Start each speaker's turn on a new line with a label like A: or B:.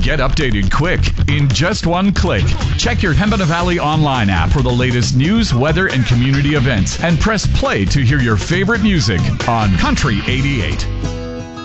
A: Get updated quick in just one click. Check your Pembina Valley online app for the latest news, weather, and community events. And press play to hear your favorite music on Country 88.